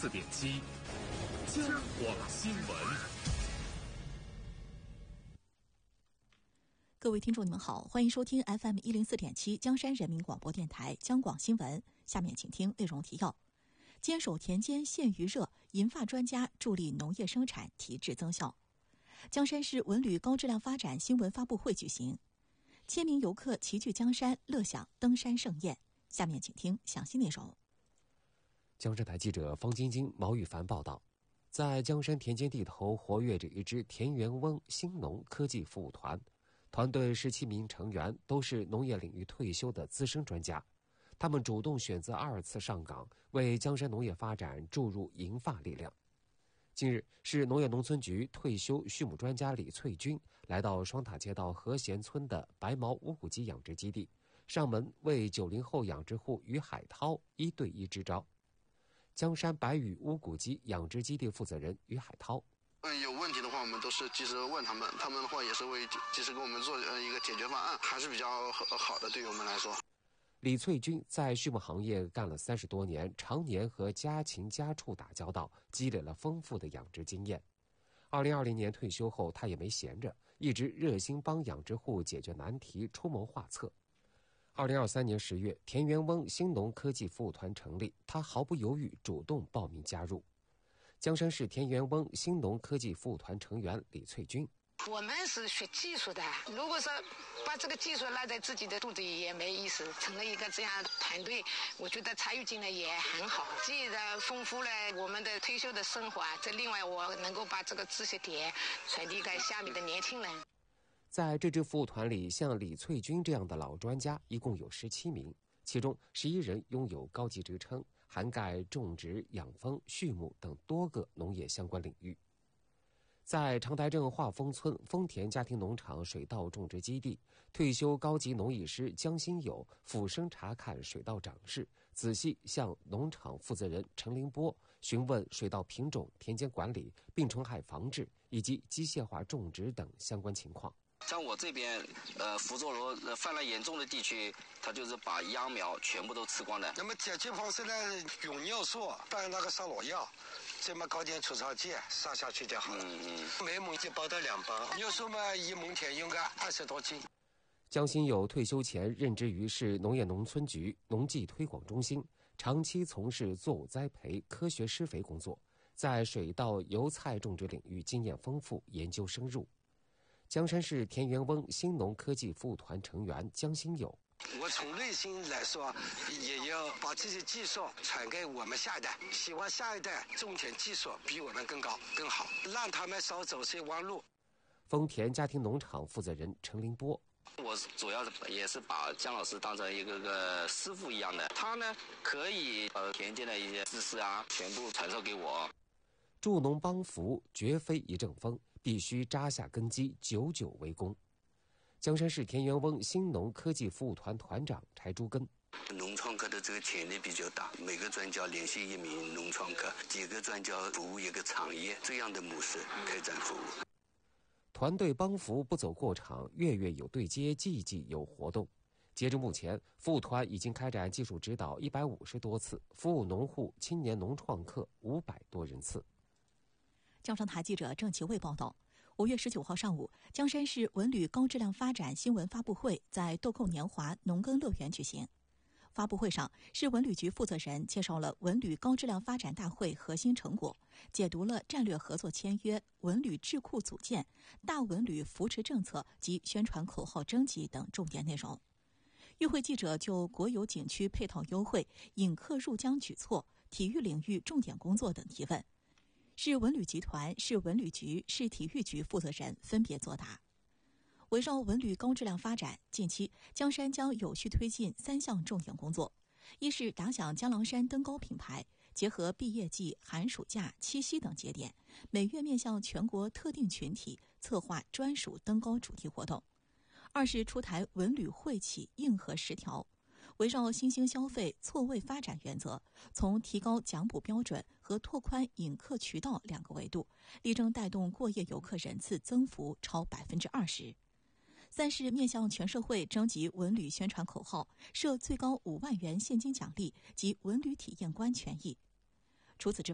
104.7江广新闻。 各位听众，你们好，欢迎收听 FM 104.7江山人民广播电台江广新闻。下面请听内容提要：坚守田间限渔热，银发专家助力农业生产提质增效。江山市文旅高质量发展新闻发布会举行，千名游客齐聚江山，乐享登山盛宴。下面请听详细内容。 江山台记者方晶晶、毛宇凡报道，在江山田间地头活跃着一支田园翁兴农科技服务团，团队17名成员都是农业领域退休的资深专家，他们主动选择2次上岗，为江山农业发展注入银发力量。近日，市农业农村局退休畜牧专家李翠君来到双塔街道和贤村的白毛乌骨鸡养殖基地，上门为90后养殖户于海涛1对1支招。江山白羽乌骨鸡养殖基地负责人于海涛： 有问题的话，我们都是及时问他们，他们的话也是会及时给我们做一个解决方案，还是比较好的，对于我们来说。 李翠君在畜牧行业干了30多年，常年和家禽家畜打交道，积累了丰富的养殖经验。2020年退休后，他也没闲着，一直热心帮养殖户解决难题，出谋划策。2023年10月，田园翁兴农科技服务团成立，他毫不犹豫主动报名加入。江山市田园翁兴农科技服务团成员李翠君： 我们是学技术的，如果说把这个技术赖在自己的肚子里也没意思，成了一个这样的团队，我觉得参与进来也很好，既然丰富了我们的退休的生活，这另外我能够把这个知识点传递给下面的年轻人。 在这支服务团里，像李翠君这样的老专家一共有17名，其中11人拥有高级职称，涵盖种植、养蜂、畜牧等多个农业相关领域。在长台镇化丰村丰田家庭农场水稻种植基地，退休高级农艺师江新友俯身查看水稻长势，仔细向农场负责人陈林波询问水稻品种、田间管理、病虫害防治以及机械化种植等相关情况。 像我这边，福州罗泛滥严重的地区，它就是把秧苗全部都吃光了。 那么解决方式呢，用尿素拌那个杀农药，这么搞点除草剂撒下去就好了。每亩就包到2包，尿素嘛1亩田用个20多斤。 江新友退休前任职于市农业农村局农技推广中心，长期从事作物栽培、科学施肥工作，在水稻、油菜种植领域经验丰富，研究深入。江山市田园翁兴农科技服务团成员江新友： 我从内心来说，也要把这些技术传给我们下一代，希望下一代种田技术比我们更高更好，让他们少走些弯路。 丰田家庭农场负责人陈林波： 我主要也是把江老师当成一个师傅一样的，他呢可以田间的一些知识全部传授给我。 助农帮扶绝非一阵风，必须扎下根基，久久为功。江山市田园翁兴农科技服务团团长柴朱根： 农创科的这个潜力比较大，每个专家联系1名农创科，几个专家服务一个产业，这样的模式开展服务。 团队帮扶不走过场，月月有对接，季季有活动。截至目前，服务团已经开展技术指导150多次，服务农户、青年农创客500多人次。 江山台记者郑其卫报道，5月19号上午，江山市文旅高质量发展新闻发布会在豆蔻年华农耕乐园举行。发布会上，市文旅局负责人介绍了文旅高质量发展大会核心成果，解读了战略合作签约、文旅智库组建、大文旅扶持政策及宣传口号征集等重点内容。与会记者就国有景区配套优惠、引客入江举措、体育领域重点工作等提问。市文旅集团、市文旅局、市体育局负责人分别作答。围绕文旅高质量发展，近期江山将有序推进3项重点工作：一是打响江郎山登高品牌，结合毕业季、寒暑假、七夕等节点，每月面向全国特定群体策划专属登高主题活动；二是出台文旅惠企硬核10条，围绕新兴消费错位发展原则，从提高奖补标准和拓宽引客渠道2个维度，力争带动过夜游客人次增幅超20%。三是面向全社会征集文旅宣传口号，设最高5万元现金奖励及文旅体验官权益。除此之外，